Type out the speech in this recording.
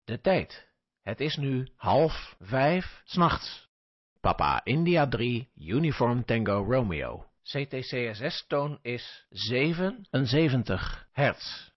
De tijd. Het is nu 4:30 's nachts. Papa India 3, Uniform Tango Romeo. CTCSS-toon is 77 hertz.